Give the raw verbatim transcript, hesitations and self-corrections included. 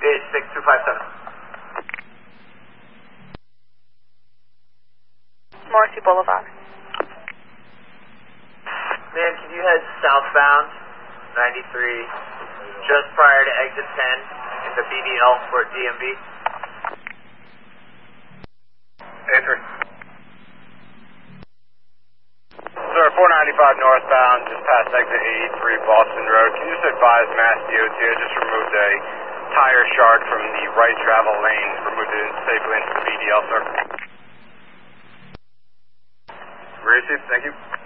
Engage six two five seven. Morrissey Boulevard. Man, can you head southbound, ninety-three, just prior to exit ten, into B D L for D M V? A three. Sir, four ninety-five northbound, just past exit eighty-three Boston Road. Can you just advise Mass D O T I just removed a tire shard from the right travel lane, removed it safely into the B D L, sir? Received, thank you.